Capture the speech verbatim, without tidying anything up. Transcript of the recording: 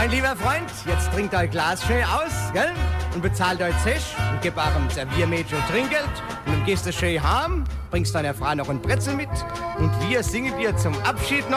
Mein lieber Freund, jetzt trinkt euer Glas schön aus, gell? Und bezahlt euch Tisch und gebt eurem Serviermädchen Trinkgeld. Und dann gehst du schön heim, bringst deiner Frau noch ein Brezel mit und wir singen dir zum Abschied noch